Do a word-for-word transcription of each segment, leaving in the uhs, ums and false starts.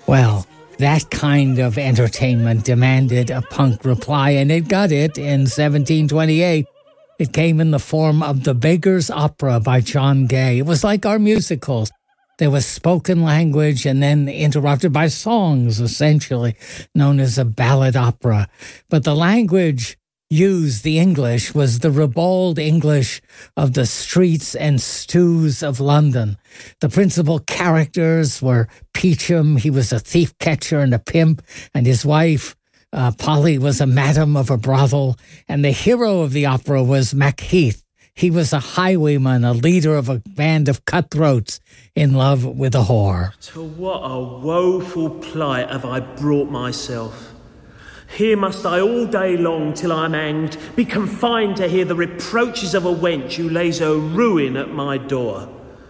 Well, that kind of entertainment demanded a punk reply, and it got it in seventeen twenty-eight. It came in the form of The Beggar's Opera by John Gay. It was like our musicals. There was spoken language and then interrupted by songs, essentially, known as a ballad opera. But the language used, the English, was the ribald English of the streets and stews of London. The principal characters were Peachum, he was a thief catcher and a pimp, and his wife, uh, Polly, was a madam of a brothel, and the hero of the opera was Macheath. He was a highwayman, a leader of a band of cutthroats in love with a whore. To what a woeful plight have I brought myself. Here must I all day long till I'm hanged be confined to hear the reproaches of a wench who lays her ruin at my door.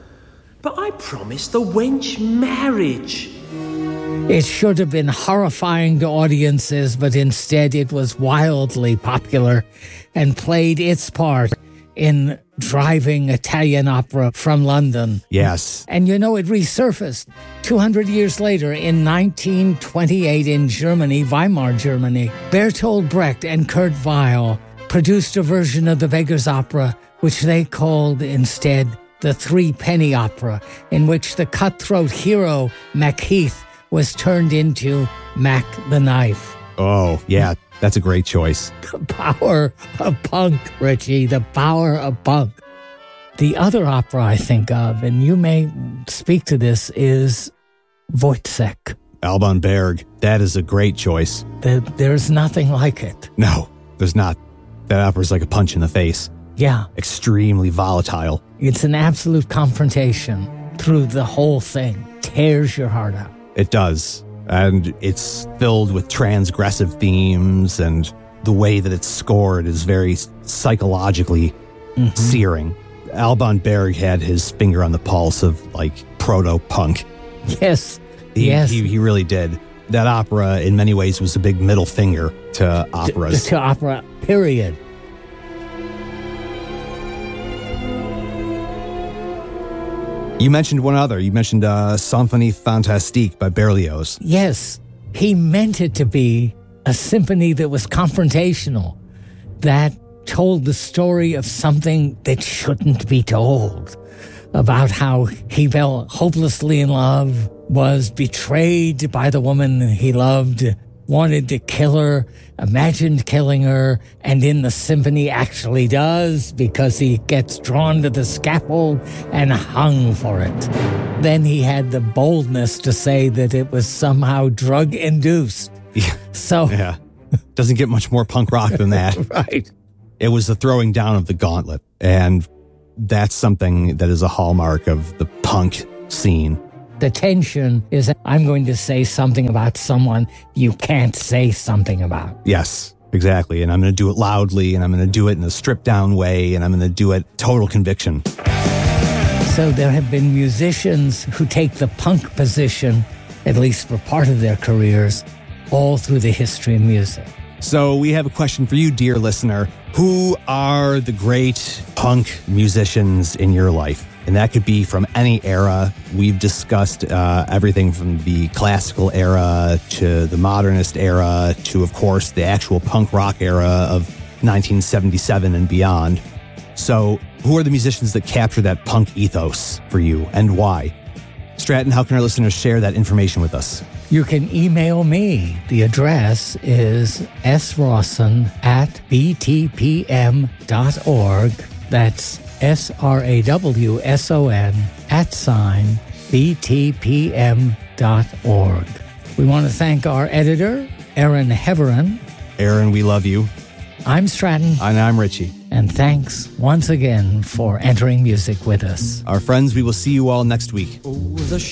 But I promised the wench marriage. It should have been horrifying to audiences, but instead it was wildly popular and played its part in driving Italian opera from London. Yes. And you know, it resurfaced two hundred years later in nineteen twenty-eight in Germany, Weimar, Germany. Bertolt Brecht and Kurt Weill produced a version of The Beggar's Opera, which they called instead the Three Penny Opera, in which the cutthroat hero, Macheath, was turned into Mac the Knife. Oh, yeah, that's a great choice. The power of punk, Richie, the power of punk. The other opera I think of, and you may speak to this, is Wojciech. Alban Berg, that is a great choice. The, there's nothing like it. No, there's not. That opera's like a punch in the face. Yeah. Extremely volatile. It's an absolute confrontation through the whole thing. Tears your heart out. It does. And it's filled with transgressive themes, and the way that it's scored is very psychologically mm-hmm. searing. Alban Berg had his finger on the pulse of, like, proto-punk. Yes, he, yes. He, he really did. That opera, in many ways, was a big middle finger to operas. To, to opera, period. You mentioned one other. You mentioned uh, Symphonie Fantastique by Berlioz. Yes. He meant it to be a symphony that was confrontational, that told the story of something that shouldn't be told, about how he fell hopelessly in love, was betrayed by the woman he loved, wanted to kill her, imagined killing her, and in the symphony actually does, because he gets drawn to the scaffold and hung for it. Then he had the boldness to say that it was somehow drug-induced. Yeah. So, yeah. Doesn't get much more punk rock than that. Right. It was the throwing down of the gauntlet, and that's something that is a hallmark of the punk scene. The tension is, I'm going to say something about someone you can't say something about. Yes, exactly. And I'm going to do it loudly, and I'm going to do it in a stripped down way, and I'm going to do it total conviction. So there have been musicians who take the punk position, at least for part of their careers, all through the history of music. So we have a question for you, dear listener. Who are the great punk musicians in your life? And that could be from any era. We've discussed uh, everything from the classical era to the modernist era to, of course, the actual punk rock era of nineteen seventy-seven and beyond. So who are the musicians that capture that punk ethos for you, and why? Stratton, how can our listeners share that information with us? You can email me. The address is srawson at b t p m dot org. That's S R A W S O N at sign B T P M dot org. We want to thank our editor, Aaron Heverin. Aaron, we love you. I'm Stratton. And I'm Richie. And thanks once again for entering music with us. Our friends, we will see you all next week. Oh, the